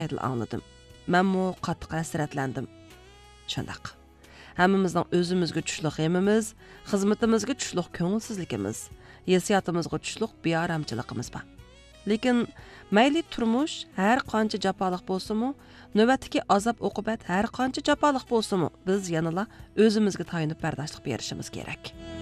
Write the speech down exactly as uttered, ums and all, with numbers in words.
aytıl anladım. Mənmu qattiq hasratlandim. Shundaq. Hammamizning o'zimizga tushliq yemimiz, xizmatimizga tushliq ko'ngilsizligimiz, hissiyotimizga tushliq beoramchiligimiz bor. Lekin mayli turmush har qancha jafoliq bo'lsa-mu, navbatdagi azob uqubat har qancha jafoliq bo'lsa-mu, biz yanala o'zimizga tayinib bardoshlik berishimiz kerak.